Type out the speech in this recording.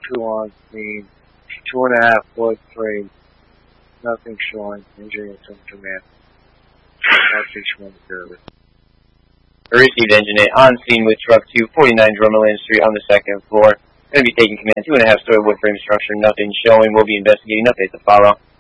2 on scene, 2.5 wood frame, nothing showing, injury in some command. Nothing showing service. Received engine 8 on scene with truck 249 Drummerland Street on the 2nd floor. Going to be taking command 2.5 story wood frame structure, nothing showing. We'll be investigating. Update to follow.